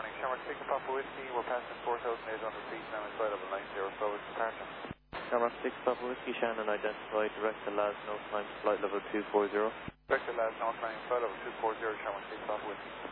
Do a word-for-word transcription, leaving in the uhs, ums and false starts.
morning. Shamrock six Papa Whiskey, we're passing four thousand eight hundred feet now inside of a nine zero forward departure. Shamrock six Papa Whiskey, Shannon identified, direct to L A S, no time, flight level two four zero. Direct to L A S, no time, flight level two four zero, Shamrock six Papa Whiskey.